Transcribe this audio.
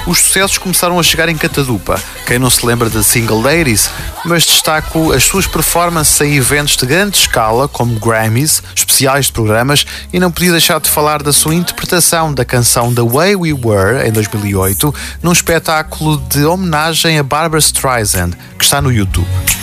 Os sucessos começaram a chegar em catadupa. Quem não se lembra da Single Ladies? Mas destaco as suas performances em eventos de grande escala, como Grammys, especiais de programas, e não podia deixar de falar da sua interpretação da canção The Way We Were, em 2008, num espetáculo de homenagem a Barbra Streisand, que está no YouTube.